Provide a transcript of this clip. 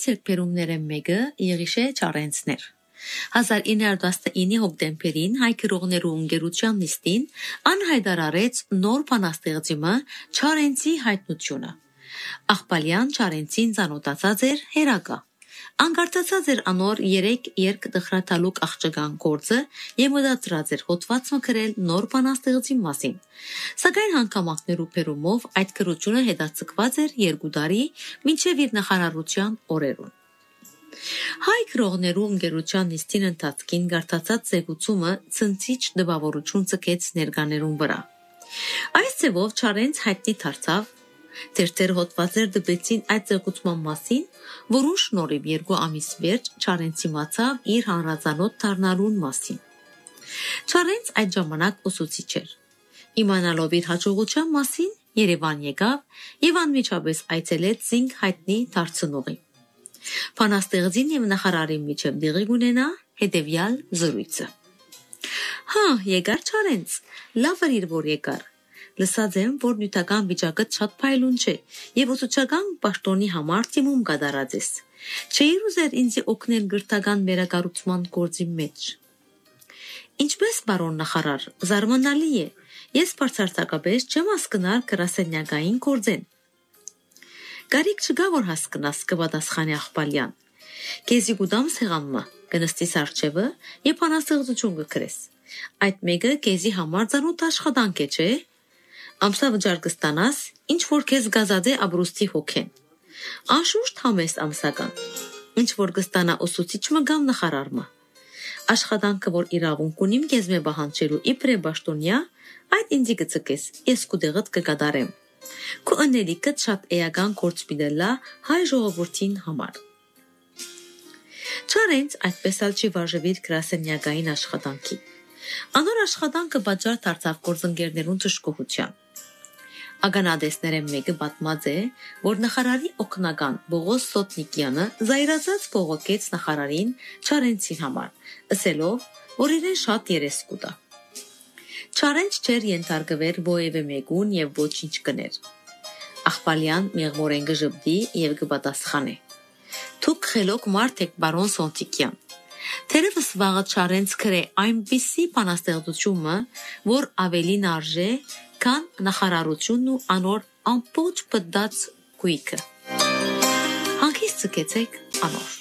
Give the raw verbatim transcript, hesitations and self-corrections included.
ձեռքբերումները մեկը Եղիշե Չարենցն էր։ հազար ինը հարյուր տասնինը հոկտեմբերին հայ գրողներու ընկերության նիստին անհայտարարեց նոր բանաստեղծումը Չարենցի հայտնությունը։ Աղբալյան Չարենցին ծանոթացած էր հերակա։ Անկարծացած էր անոր երեք երկ տխրատալուկ աղջկան գործը եւ մտածրած էր հոդվածը գրել նոր բանաստեղծի մասին։ Սակայն հանգամանքներու բերումով այդ գրությունը հետաձգված էր երկու տարի մինչեւ իր նախարարության օրերուն։ Հայ գրողներու ընկերության նիստին ընթացքին գարտացած զեկուցումը ցնցիչ դպավորություն ցկեց ներկաներուն վրա։ Այս ձևով Չարենց հայտնի դարձավ Տերտեր հոդվածեր դպեցին այդ զեկուցման մասին, որուն շնորհիվ երկու ամիս վերջ Չարենցի մացավ իր հանրազանոթ դառնալուն մասին։ Չարենց այդ ժամանակ ուսուցիչ էր։ Իմանալով իր հաջողության մասին Երևան եկավ եւ անմիջապես այցելեց Զինգ հայտնի դարձնողին։ Բանաստեղծին եւ նախարարի միջև դեղի ունենա հետեւյալ զրույցը։ Հա, եկար Չարենց, լավ էր որ եկար։ Լսած եմ, որ նյութական վիճակը շատ փայլուն չէ եւ ուսուցչական պաշտոնի համար թիմում կատարած ես։ Չէիր ուզեր ինձ օգնել գրթական վերակառուցման գործի մեջ։ Ինչպես բարոն նախարար, զարմանալի է։ Ես բարձրացակապես չեմ հասկնալ գրասենյակային գործեն։ Կարիք չկա որ հասկնաս կպատասխանի Աղբալյան։ Քեզի գուտամ սեղանմը, կնստիս արջևը եւ բանաստեղծություն կգրես։ Այդ մեկը քեզի համար ծանոթ աշխատանք է, չէ՞։ Ամսավճար կստանաս, ինչ որ քեզ գազադե ապրուստի հոգեն։ Անշուշտ համեստ ամսական։ Ինչ որ կստանա ուսուցիչը կամ նախարարը։ Աշխատանքը որ իրավունք ունիմ քեզ մե բահանջելու իբրե բաշտոնյա, այդ ինձի կծկես, ես կուդեղդ կկատարեմ։ Քո անելիքը շատ էական գործ պիտելա հայ ժողովրդին համար։ Չարենց այդպես ալ չի վարժվիր գրասենյակային աշխատանքի։ Անոր աշխատանքը բաժար դարձավ գործընկերներուն ճշգրտության։ Ագանադեսները մեկը պատմած է, որ նախարարի օգնական Բողոս Սոտնիկյանը զայրացած բողոքեց նախարարին Չարենցի համար, ասելով, որ իրեն շատ երես կուտա։ Չարենց չեր ենթարկվեր ովևէ մեկուն եւ ոչինչ կներ։ Աղբալյան մեղմորեն գժբդի եւ կպատասխանե։ Թուք խելոք մարդ եք բարոն Սոնտիկյան։ Թերևս վաղը Չարենց քրե այնպիսի բանաստեղծությունը, որ ավելին արժե, քան նախարարությունն ու անոր ամբողջ պտած գույքը։ Հանգիստ ցկեցեք անոր։